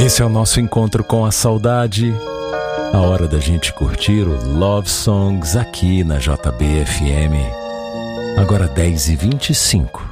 Esse é o nosso encontro com a saudade, a hora da gente curtir o Love Songs aqui na JB FM. Agora 10h25.